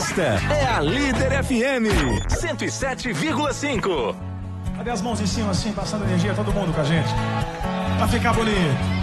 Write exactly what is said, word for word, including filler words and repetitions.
Esta é a Líder F M cento e sete vírgula cinco. Cadê as mãos em cima assim, passando energia, todo mundo com a gente? Pra ficar bonito.